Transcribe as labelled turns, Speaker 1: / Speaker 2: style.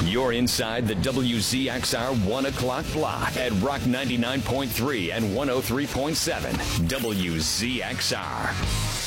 Speaker 1: You're inside the WZXR 1 o'clock block at Rock 99.3 and 103.7 WZXR.